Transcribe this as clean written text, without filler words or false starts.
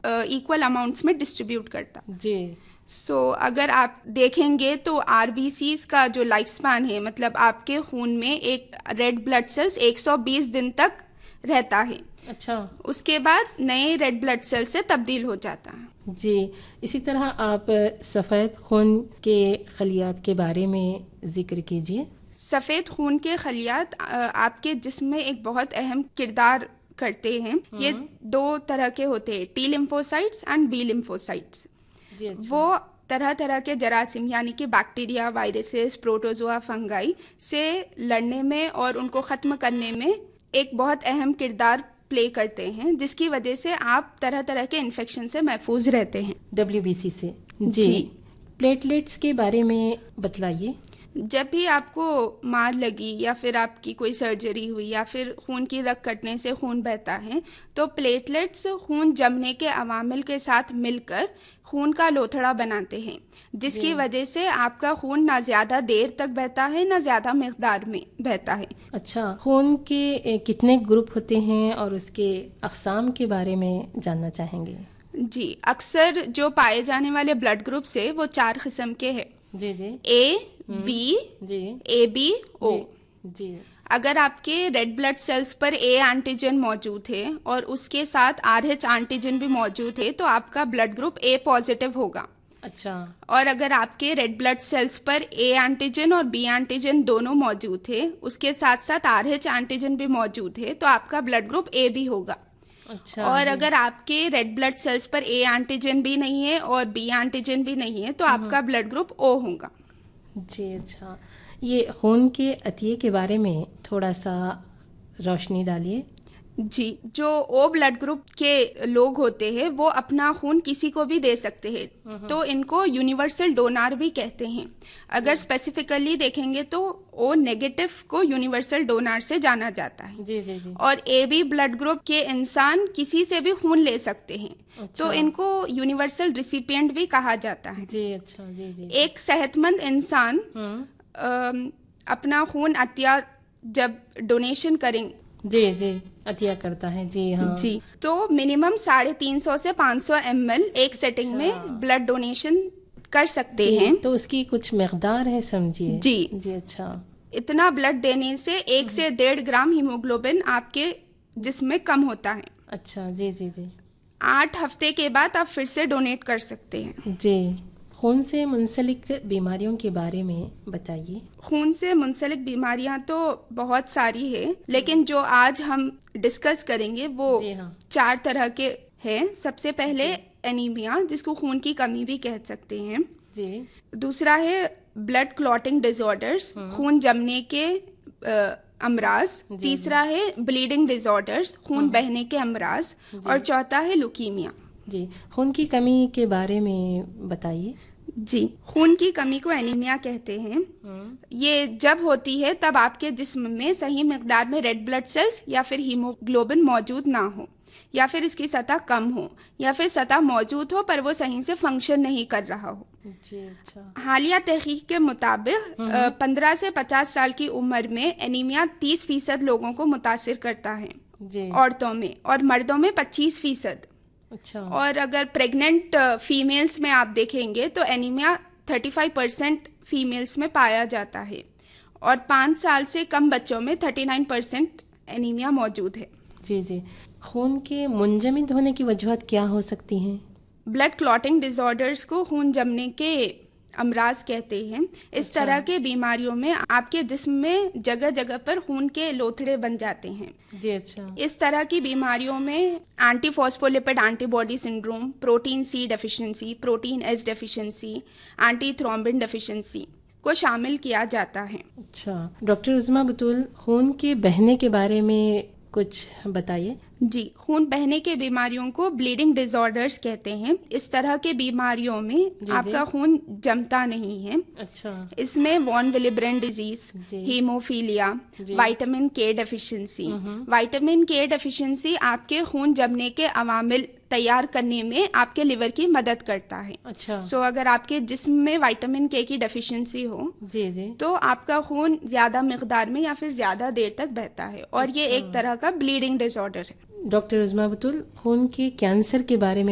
Equal amounts में distribute करता। जी। अगर आप देखेंगे तो आरबीसीज का जो लाइफ स्पैन है, मतलब आपके खून में एक रेड ब्लड सेल्स 120 दिन तक रहता है। अच्छा। उसके बाद नए रेड ब्लड सेल से तब्दील हो जाता है। जी। इसी तरह आप सफ़ेद खून के खलियात के बारे में जिक्र कीजिए। सफ़ेद खून के खलियात आपके जिस्म में एक बहुत अहम किरदार करते हैं। ये दो तरह के होते हैं, T lymphocytes and B lymphocytes. जी। अच्छा। वो तरह तरह के जरासीम यानी कि बैक्टीरिया, वायरसेस, प्रोटोजोआ, फंगाई से लड़ने में और उनको ख़त्म करने में एक बहुत अहम किरदार प्ले करते हैं, जिसकी वजह से आप तरह तरह के इन्फेक्शन से महफूज रहते हैं। WBC से। जी। प्लेटलेट्स के बारे में बतलाइए। जब भी आपको मार लगी या फिर आपकी कोई सर्जरी हुई या फिर खून की रग कटने से खून बहता है, तो प्लेटलेट्स खून जमने के अवामिल के साथ मिलकर खून का लोथड़ा बनाते हैं, जिसकी वजह से आपका खून ना ज़्यादा देर तक बहता है ना ज़्यादा मिकदार में बहता है। अच्छा, खून के कितने ग्रुप होते हैं और उसके अक़साम के बारे में जानना चाहेंगे। जी, अक्सर जो पाए जाने वाले ब्लड ग्रुप्स है वो 4 किस्म के हैं। जी जी। A, B, AB, O। जी। अगर आपके रेड ब्लड सेल्स पर A एंटीजन मौजूद है और उसके साथ RH एंटीजन भी मौजूद है, तो आपका ब्लड ग्रुप A पॉजिटिव होगा। अच्छा। और अगर आपके रेड ब्लड सेल्स पर A एंटीजन और B एंटीजन दोनों मौजूद है, उसके साथ साथ RH एंटीजन भी मौजूद है, तो आपका ब्लड ग्रुप A भी होगा। अच्छा। और अगर आपके रेड ब्लड सेल्स पर A एंटीजन भी नहीं है और B एंटीजन भी नहीं है, तो आपका ब्लड ग्रुप O होगा। जी। अच्छा, ये खून के अतिये के बारे में थोड़ा सा रोशनी डालिए। जी, जो ओ ब्लड ग्रुप के लोग होते हैं वो अपना खून किसी को भी दे सकते हैं, तो इनको यूनिवर्सल डोनर भी कहते हैं। अगर स्पेसिफिकली देखेंगे तो ओ नेगेटिव को यूनिवर्सल डोनर से जाना जाता है। जी जी जी। और ए बी ब्लड ग्रुप के इंसान किसी से भी खून ले सकते हैं। अच्छा। तो इनको यूनिवर्सल रिसिपिएंट भी कहा जाता है। जी। अच्छा। जी जी। एक सेहतमंद इंसान अपना खून अतिया जब डोनेशन करेंगे, जी जी, अतिया करता है। जी हाँ जी, तो मिनिमम 350 से 500 ml एक सेटिंग में ब्लड डोनेशन कर सकते हैं। तो उसकी कुछ मकदार है, समझिए। जी जी। अच्छा, इतना ब्लड देने से 1 से 1.5 ग्राम हीमोग्लोबिन आपके जिस्म में कम होता है। अच्छा। जी जी जी। 8 हफ्ते के बाद आप फिर से डोनेट कर सकते हैं। जी। खून से मुंसलिक बीमारियों के बारे में बताइए। खून से मुंसलिक बीमारियां तो बहुत सारी है, लेकिन जो आज हम डिस्कस करेंगे वो 4 तरह के हैं। सबसे पहले एनीमिया, जिसको खून की कमी भी कह सकते हैं। जी। दूसरा है ब्लड क्लॉटिंग डिसऑर्डर्स, खून जमने के अमराज। तीसरा है ब्लीडिंग डिसऑर्डर्स, खून बहने के अमराज। और चौथा है लुकीमिया। जी, खून की कमी के बारे में बताइए। जी, खून की कमी को एनीमिया कहते हैं। ये जब होती है तब आपके जिस्म में सही मिकदार में रेड ब्लड सेल्स या फिर हीमोग्लोबिन मौजूद ना हो, या फिर इसकी सतह कम हो, या फिर सतह मौजूद हो पर वो सही से फंक्शन नहीं कर रहा हो। जी। अच्छा। हालिया तहकीक के मुताबिक 15 से 50 साल की उम्र में एनीमिया 30% लोगों को मुतासिर करता है औरतों में, और मर्दों में 25%। अच्छा। और अगर प्रेग्नेंट फीमेल्स में आप देखेंगे तो एनीमिया 35% फीमेल्स में पाया जाता है, और 5 साल से कम बच्चों में 39% एनीमिया मौजूद है। जी जी। खून के मुंजमद होने की वजूहत क्या हो सकती हैं? ब्लड क्लॉटिंग डिसऑर्डर्स को खून जमने के अमराज कहते हैं। इस तरह के बीमारियों में आपके जिस्म में जगह जगह पर खून के लोथड़े बन जाते हैं। जी। अच्छा। इस तरह की बीमारियों में antiphospholipid antibody syndrome, protein C deficiency, protein S deficiency, anti thrombin deficiency को शामिल किया जाता है। अच्छा, डॉक्टर उज़मा बतूल, खून के बहने के बारे में कुछ बताइए। जी, खून बहने के बीमारियों को ब्लीडिंग डिसऑर्डर्स कहते हैं। इस तरह के बीमारियों में आपका खून जमता नहीं है। अच्छा। इसमें von विलिब्रेन disease, haemophilia, vitamin K deficiency. Vitamin K deficiency आपके खून जमने के अवामिल तैयार करने में आपके लिवर की मदद करता है। अच्छा। अगर आपके जिस्म में विटामिन K की डेफिशिएंसी हो जी तो आपका खून ज्यादा मिकदार में या फिर ज्यादा देर तक बहता है, और ये एक तरह का ब्लीडिंग डिसऑर्डर है। डॉक्टर उज़मा बतूल, खून के कैंसर के बारे में